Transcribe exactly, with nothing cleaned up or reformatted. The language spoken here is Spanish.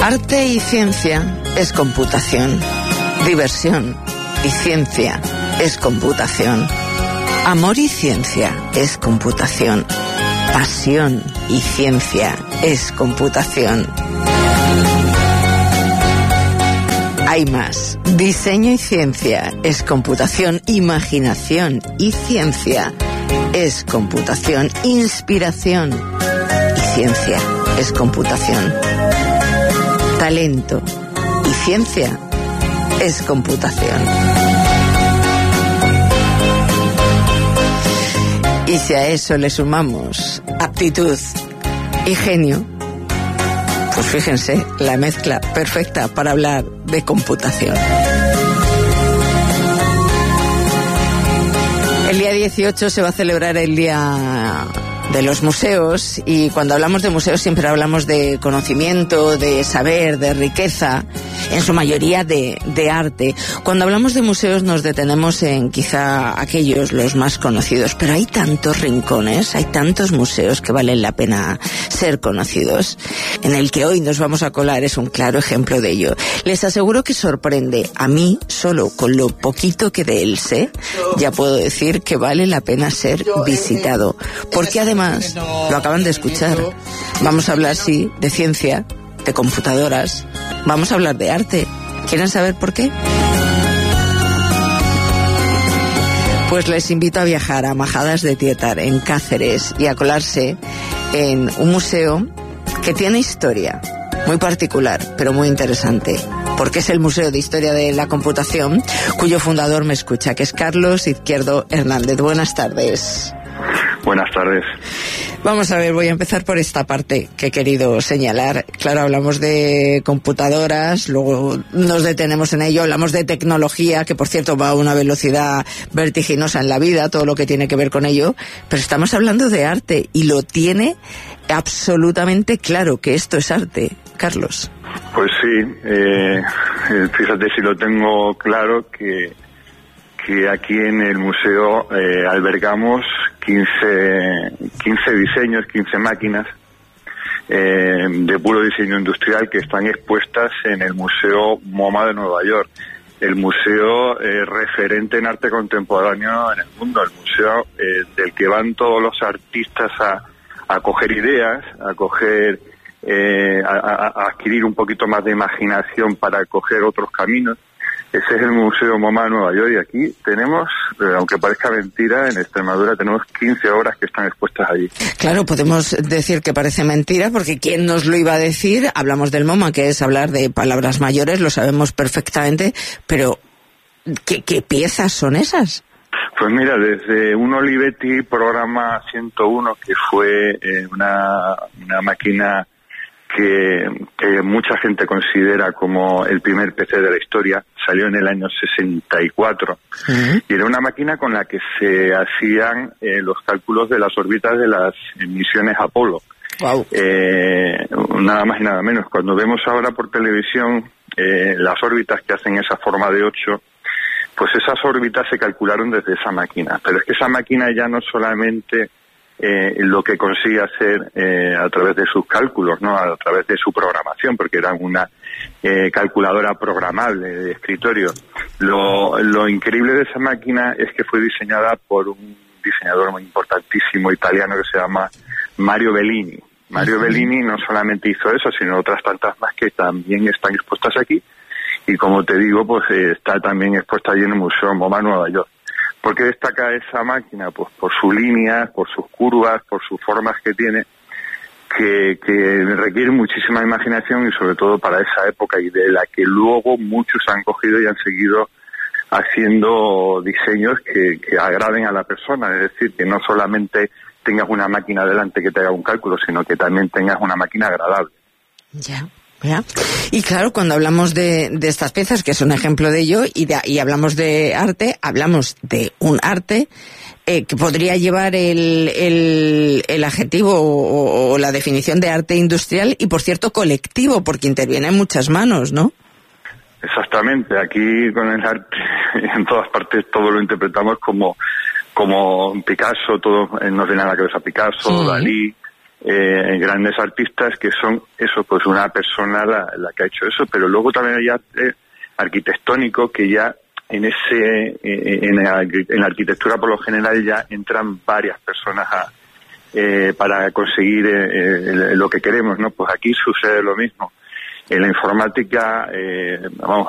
Arte y ciencia es computación. Diversión y ciencia es computación. Amor y ciencia es computación. Pasión y ciencia es computación. Hay más. Diseño y ciencia es computación. Imaginación y ciencia es computación. Inspiración y ciencia es computación. Talento y ciencia es computación. Y si a eso le sumamos aptitud y genio, pues fíjense, la mezcla perfecta para hablar de computación. El día dieciocho se va a celebrar el Día de los Museos, y cuando hablamos de museos siempre hablamos de conocimiento, de saber, de riqueza, en su mayoría de, de arte. Cuando hablamos de museos nos detenemos en quizá aquellos los más conocidos, pero hay tantos rincones, hay tantos museos que valen la pena ser conocidos. En el que hoy nos vamos a colar es un claro ejemplo de ello. Les aseguro que sorprende. A mí, solo con lo poquito que de él sé, ya puedo decir que vale la pena ser visitado. Porque además, lo acaban de escuchar, vamos a hablar, sí, de ciencia, de computadoras, vamos a hablar de arte. ¿Quieren saber por qué? Pues les invito a viajar a Majadas de Tietar, en Cáceres, y a colarse en un museo que tiene historia muy particular, pero muy interesante, porque es el Museo de Historia de la Computación, cuyo fundador me escucha, que es Carlos Izquierdo Hernández. Buenas tardes. Buenas tardes. Vamos a ver, voy a empezar por esta parte que he querido señalar. Claro, hablamos de computadoras, luego nos detenemos en ello, hablamos de tecnología, que por cierto va a una velocidad vertiginosa en la vida, todo lo que tiene que ver con ello, pero estamos hablando de arte, y lo tiene absolutamente claro que esto es arte, Carlos. Pues sí, eh, fíjate si lo tengo claro, que, que aquí en el museo eh, albergamos quince, quince diseños, quince máquinas eh, de puro diseño industrial que están expuestas en el Museo MoMA de Nueva York, el museo eh, referente en arte contemporáneo en el mundo, el museo eh, del que van todos los artistas a, a coger ideas, a coger eh, a, a, a adquirir un poquito más de imaginación para coger otros caminos. Ese es el Museo MoMA de Nueva York, y aquí tenemos, eh, aunque parezca mentira, en Extremadura tenemos quince obras que están expuestas allí. Claro, podemos decir que parece mentira, porque ¿quién nos lo iba a decir? Hablamos del MoMA, que es hablar de palabras mayores, lo sabemos perfectamente, pero ¿qué, qué piezas son esas? Pues mira, desde un Olivetti programa ciento uno, que fue eh, una, una máquina Que, que mucha gente considera como el primer P C de la historia, salió en el año sesenta y cuatro, uh-huh. y era una máquina con la que se hacían eh, los cálculos de las órbitas de las misiones Apolo. Wow. Eh, nada más y nada menos. Cuando vemos ahora por televisión eh, las órbitas que hacen esa forma de ocho, pues esas órbitas se calcularon desde esa máquina. Pero es que esa máquina ya no solamente Eh, lo que consigue hacer eh, a través de sus cálculos, ¿no? A través de su programación, porque era una eh, calculadora programable de escritorio. Lo, lo increíble de esa máquina es que fue diseñada por un diseñador muy importantísimo italiano que se llama Mario Bellini. Mario Bellini no solamente hizo eso, sino otras tantas más que también están expuestas aquí, y como te digo, pues eh, está también expuesta allí en el Museo MoMA Nueva York. ¿Por qué destaca esa máquina? Pues por su línea, por sus curvas, por sus formas que tiene, que, que requiere muchísima imaginación, y sobre todo para esa época, y de la que luego muchos han cogido y han seguido haciendo diseños que, que agraden a la persona. Es decir, que no solamente tengas una máquina delante que te haga un cálculo, sino que también tengas una máquina agradable. Ya. ¿Ya? Y claro, cuando hablamos de, de estas piezas, que es un ejemplo de ello, y, de, y hablamos de arte, hablamos de un arte eh, que podría llevar el, el, el adjetivo o, o la definición de arte industrial, y por cierto colectivo, porque interviene en muchas manos, ¿no? Exactamente. Aquí con el arte, en todas partes, todo lo interpretamos como, como Picasso, todo nos viene a la cabeza Picasso, sí. Dalí. eh, grandes artistas que son eso, pues una persona la, la que ha hecho eso, pero luego también hay arte arquitectónico que ya en ese en la, en la arquitectura por lo general ya entran varias personas a, eh, para conseguir eh, lo que queremos, ¿no? Pues aquí sucede lo mismo. En la informática, eh, vamos,